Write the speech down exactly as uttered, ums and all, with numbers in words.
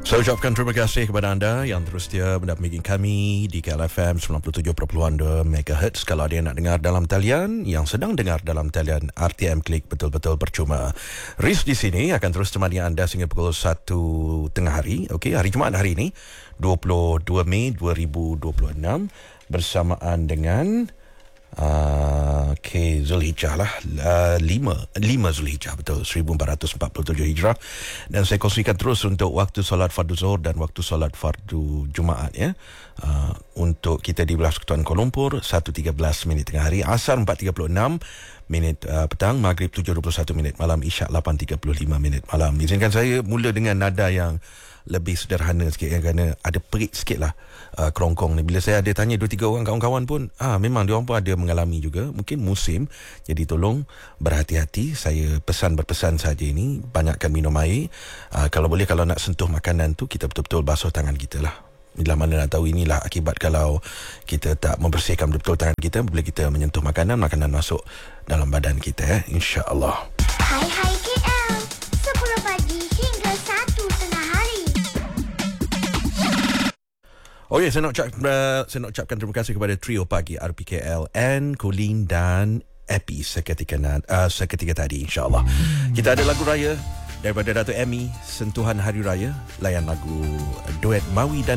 Saya ucapkan terima kasih kepada anda yang terus setia mendampingi kami di K L F M sembilan puluh tujuh perpuluhan dua megahertz. Kalau ada yang nak dengar dalam talian, yang sedang dengar dalam talian R T M Klik, betul-betul percuma. Riz di sini akan terus temani anda sehingga pukul satu tengah hari. Okey, hari Jumaat hari ini, dua puluh dua Mei dua ribu dua puluh enam, bersamaan dengan Uh, okay, Zulhijjah lah, uh, lima Zulhijjah, betul, seribu empat ratus empat puluh tujuh Hijrah. Dan saya kongsikan terus untuk waktu solat fardu zuhur dan waktu solat fardu Jumaat, ya. Uh, untuk kita di Belah Persekutuan Kuala Lumpur, satu tiga belas minit tengah hari, Asar empat tiga puluh enam minit uh, petang, Maghrib tujuh dua puluh satu minit malam, Isyak lapan tiga puluh lima minit malam. Izinkan saya mula dengan nada yang lebih sederhana sikit, ya, kerana ada perit sikit lah uh, kerongkong ni. Bila saya ada tanya dua tiga orang kawan-kawan pun, ah memang dia orang pun ada mengalami juga, mungkin musim. Jadi tolong berhati-hati. Saya pesan berpesan saja ini, banyakkan minum air. uh, Kalau boleh, kalau nak sentuh makanan tu, kita betul-betul basuh tangan kita lah. Bila mana nak tahu, inilah akibat kalau kita tak membersihkan betul-betul tangan kita. Bila kita menyentuh makanan, makanan masuk dalam badan kita, ya, insya-Allah. Hai hai K L, sepuluh pagi hingga satu tengah hari. Oh ya, saya nak ucap, uh, saya nak ucapkan terima kasih kepada trio pagi R P K L, Anne, Colleen dan Epi seketika, uh, seketika tadi, insya-Allah. Kita ada lagu raya daripada Dato' Emmy, Sentuhan Hari Raya, layan lagu duet Mawi dan